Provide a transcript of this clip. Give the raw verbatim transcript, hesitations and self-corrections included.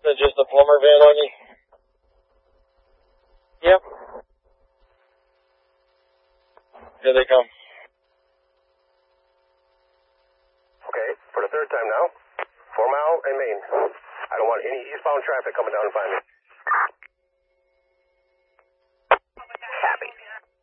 than just a plumber van on you? Yep. Here they come. Okay, for the third time now. Four Mile and Main. I don't want any eastbound traffic coming down and find me.